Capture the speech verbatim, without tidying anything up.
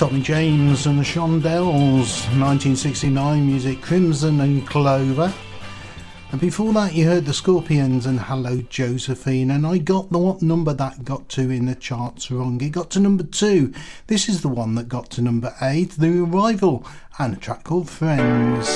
Tommy James and the Shondells, nineteen sixty-nine music, Crimson and Clover. And before that you heard the Scorpions and Hello Josephine, and I got the what number that got to in the charts wrong. It got to number two. This is the one that got to number eight, The Arrival, and a track called Friends.